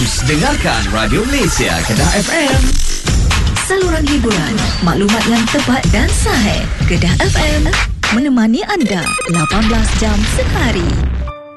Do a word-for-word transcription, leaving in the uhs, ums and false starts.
Terus dengarkan Radio Malaysia Kedah F M. Saluran hiburan, maklumat yang tepat dan sahih. Kedah F M menemani anda lapan belas jam sehari.